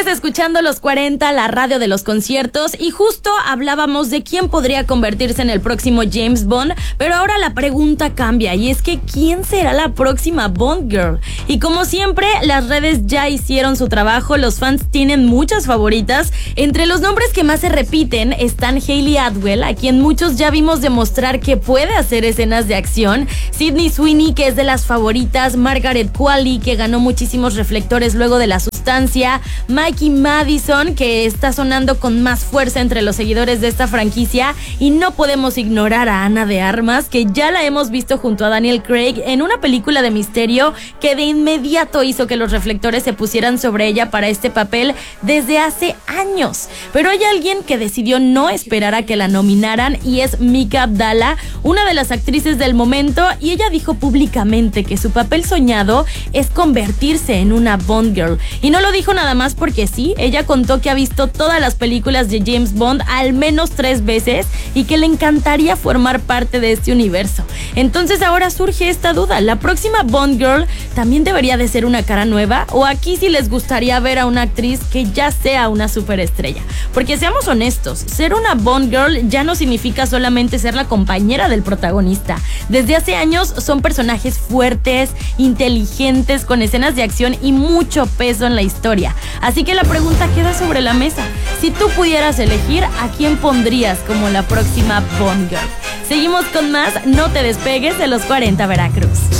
escuchando Los 40, la radio de los conciertos, y justo hablábamos de quién podría convertirse en el próximo James Bond, pero ahora la pregunta cambia, y es que ¿quién será la próxima Bond Girl? Y como siempre, las redes ya hicieron su trabajo, los fans tienen muchas favoritas. Entre los nombres que más se repiten están Hayley Atwell, a quien muchos ya vimos demostrar que puede hacer escenas de acción, Sydney Sweeney, que es de las favoritas, Margaret Qualley, que ganó muchísimos reflectores luego de La Sustancia, Mikey Madison, que está sonando con más fuerza entre los seguidores de esta franquicia, y no podemos ignorar a Ana de Armas, que ya la hemos visto junto a Daniel Craig en una película de misterio que de inmediato hizo que los reflectores se pusieran sobre ella para este papel desde hace años. Pero hay alguien que decidió no esperar a que la nominaran, y es Mika Abdallah, una de las actrices del momento, y ella dijo públicamente que su papel soñado es convertirse en una Bond Girl. Y no lo dijo nada más porque sí, ella contó que ha visto todas las películas de James Bond al menos 3 veces y que le encantaría formar parte de este universo. Entonces ahora surge esta duda, ¿la próxima Bond Girl también debería de ser una cara nueva? ¿O aquí sí les gustaría ver a una actriz que ya sea una superestrella? Porque seamos honestos, ser una Bond Girl ya no significa solamente ser la compañera del protagonista. Desde hace años son personajes fuertes, inteligentes, con escenas de acción y mucho peso en la historia. Así que la pregunta queda sobre la mesa. Si tú pudieras elegir, ¿a quién pondrías como la próxima Bond Girl? Seguimos con más, no te despegues de Los 40 Veracruz.